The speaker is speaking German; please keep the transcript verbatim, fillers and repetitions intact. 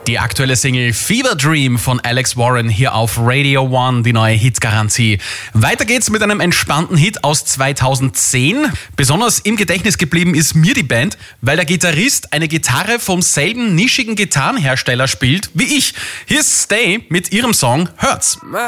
Die aktuelle Single Fever Dream von Alex Warren hier auf Radio One, die neue Hitgarantie. Weiter geht's mit einem entspannten Hit aus zweitausendzehn. Besonders im Gedächtnis geblieben ist mir die Band, weil der Gitarrist eine Gitarre vom selben nischigen Gitarrenhersteller spielt wie ich. Hier ist Stay mit ihrem Song Hurts.